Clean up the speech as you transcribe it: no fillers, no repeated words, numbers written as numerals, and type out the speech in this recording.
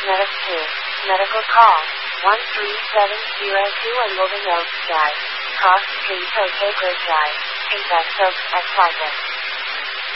Medic 2. Medical call. 13702 and Moving Oaks Drive. Cross Street Tokyo Drive. Invest Oaks at Target.